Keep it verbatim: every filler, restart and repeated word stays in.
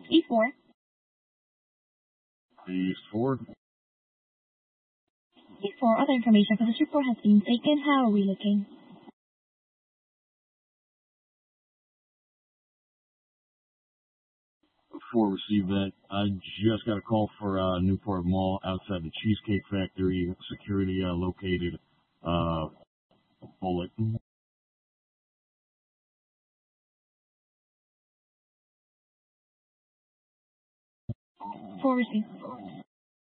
E four. E four. E four, other information for this report has been taken. How are we looking? Before received that, I just got a call for uh, Newport Mall outside the Cheesecake Factory. Security uh, located uh, a bullet. For received.